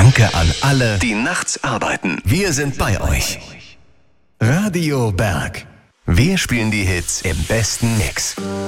Danke an alle, die nachts arbeiten. wir sind bei euch. Radio Berg. Wir spielen die Hits im besten Mix.